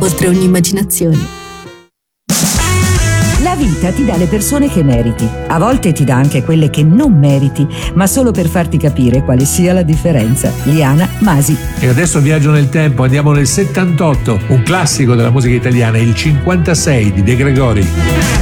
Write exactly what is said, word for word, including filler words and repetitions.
oltre ogni immaginazione. La vita ti dà le persone che meriti, a volte ti dà anche quelle che non meriti, ma solo per farti capire quale sia la differenza. Liana Masi. E adesso viaggio nel tempo, andiamo nel settantotto, un classico della musica italiana, il cinquantasei di De Gregori.